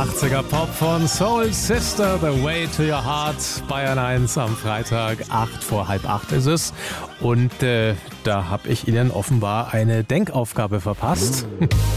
80er Pop von Soul Sister, The Way to Your Heart, Bayern 1 am Freitag, 7:45 ist es. Und da habe ich Ihnen offenbar eine Denkaufgabe verpasst.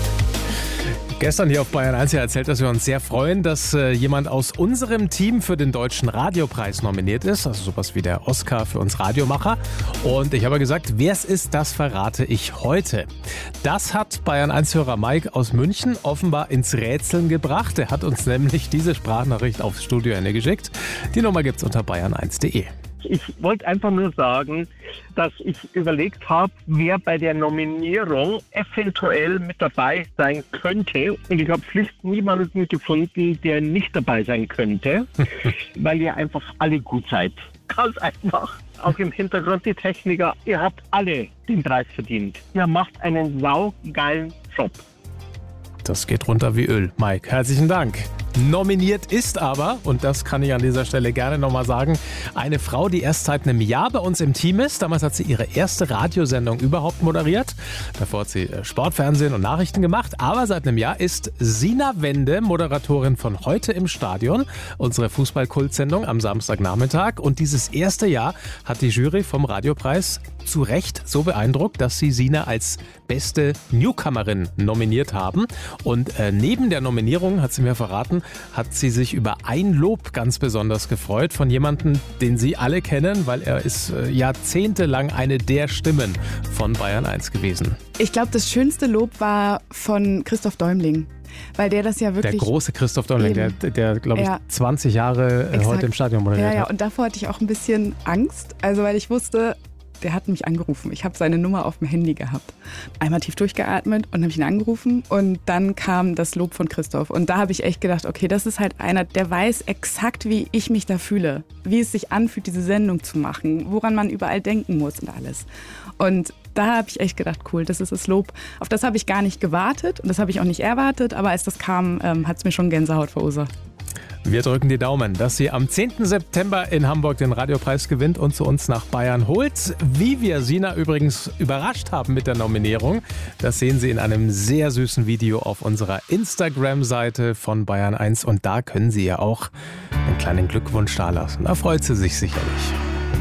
Gestern hier auf Bayern 1 erzählt, dass wir uns sehr freuen, dass jemand aus unserem Team für den Deutschen Radiopreis nominiert ist. Also sowas wie der Oscar für uns Radiomacher. Und ich habe gesagt, wer es ist, das verrate ich heute. Das hat Bayern 1-Hörer Mike aus München offenbar ins Rätseln gebracht. Er hat uns nämlich diese Sprachnachricht aufs Studioende geschickt. Die Nummer gibt's unter bayern1.de. Ich wollte einfach nur sagen, dass ich überlegt habe, wer bei der Nominierung eventuell mit dabei sein könnte. Und ich habe schlicht niemanden gefunden, der nicht dabei sein könnte, weil ihr einfach alle gut seid. Ganz einfach. Auch im Hintergrund die Techniker. Ihr habt alle den Preis verdient. Ihr macht einen saugeilen Job. Das geht runter wie Öl. Mike, herzlichen Dank. Nominiert ist aber, und das kann ich an dieser Stelle gerne nochmal sagen, eine Frau, die erst seit einem Jahr bei uns im Team ist. Damals hat sie ihre erste Radiosendung überhaupt moderiert. Davor hat sie Sportfernsehen und Nachrichten gemacht. Aber seit einem Jahr ist Sina Wende Moderatorin von Heute im Stadion, unsere Fußball-Kultsendung am Samstagnachmittag. Und dieses erste Jahr hat die Jury vom Radiopreis zu Recht so beeindruckt, dass sie Sina als beste Newcomerin nominiert haben. Und neben der Nominierung, hat sie mir verraten, hat sie sich über ein Lob ganz besonders gefreut von jemandem, den Sie alle kennen, weil er ist jahrzehntelang eine der Stimmen von Bayern 1 gewesen. Ich glaube, das schönste Lob war von Christoph Däumling. Weil der das ja wirklich... Der große Christoph Däumling, der glaube ich, 20 Jahre heute im Stadion moderiert hat. Ja, und davor hatte ich auch ein bisschen Angst, also weil ich wusste... Der hat mich angerufen. Ich habe seine Nummer auf dem Handy gehabt. Einmal tief durchgeatmet und habe ihn angerufen. Und dann kam das Lob von Christoph. Und da habe ich echt gedacht, okay, das ist halt einer, der weiß exakt, wie ich mich da fühle. Wie es sich anfühlt, diese Sendung zu machen. Woran man überall denken muss und alles. Und da habe ich echt gedacht, cool, das ist das Lob. Auf das habe ich gar nicht gewartet. Und das habe ich auch nicht erwartet. Aber als das kam, hat es mir schon Gänsehaut verursacht. Wir drücken die Daumen, dass sie am 10. September in Hamburg den Radiopreis gewinnt und zu uns nach Bayern holt. Wie wir Sina übrigens überrascht haben mit der Nominierung, das sehen Sie in einem sehr süßen Video auf unserer Instagram-Seite von Bayern 1. Und da können Sie ja auch einen kleinen Glückwunsch dalassen. Da freut sie sich sicherlich.